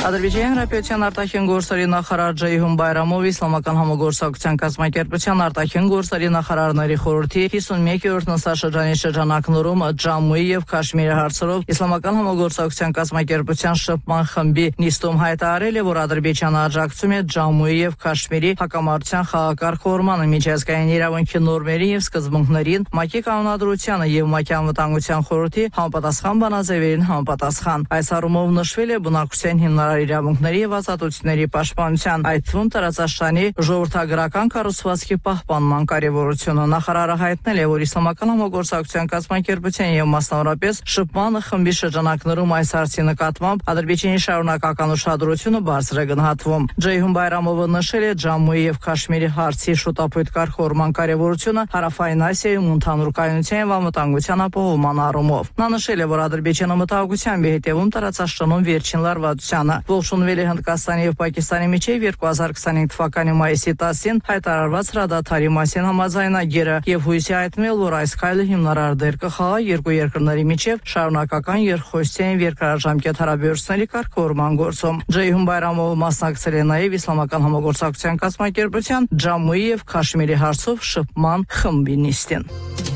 Ադրբեջանի Հանրապետության արտաքին գործերի նախարար Ջեյհուն Բայրամով Իսլամական համագործակցության կազմակերպության արտաքին գործերի նախարարների խորհրդի 51-րդ նստաշրջանի շրջանակներում Ջամուի եւ Քաշմիրի հարցերով Իսլամական համագործակցության կազմակերպության շփման խմբի նիստում հայտարարել է, որ Ադրբեջանը աջակցում է Ջամուի եւ Քաշմիրի հակամարտության խաղակարգավորմանը, միջազգային իրավունքի նորմերի եւ սկզբունքներին, ՄԱԿ-ի կանոնադրությանը եւ ՄԱԿ-ի անվտանգության խորհրդի համապատասխան բանաձևերին համապատասխան։ Այս առումով նշվել է բնակչության հիմնարար իրավունքների եւ ազատությունների պաշտպանության, այդ թվում տարածաշրջանի ժողովրդագրական կառուցվածքի պահպանման կարեւորությունը։ Նախարարը հայտնել է, որ Իսլամական համագործակցության կազմակերպության եւ մասնավորապես շփման խմբի շրջանակներում այս հարցի նկատմամբ Ադրբեջանի շարունակական ուշադրությունը բարձր է գնահատվում։ Ջեյհուն Բայրամովը նշել է Ջամուի եւ Քաշմիրի հարցի շուտապույտ կարգավորման կարեւորությունը Հարավային Ասիայում ընդհանուր կայունության եւ անվտանգության ապահովման առումով։ Նա նշել է, որ Ադրբեջանը մտահոգությամբ է հետևում տարածաշրջանում վերջին լարվածությանը։ Ողջունվել է Հնդկաստանի եւ Պակիստանի միջև 2025 թվականի մայիսի 10-ին հայտարարված հրադադարի մասին համաձայնագիրը եւ հույսի հայտնել, որ այս քայլը հիմնարար դեր կխաղա երկու երկրների միջև շարունակական երկխոսության եւ երկարաժամկետ հարաբերությունների կարգավորման գործում։ Ջեյհուն Բայրամովը մասնակցել է նաեւ Իսլամական համագործակցության կազմակերպության Ջամուի եւ Քաշմիրի հարցով շփման խմբի նիստին։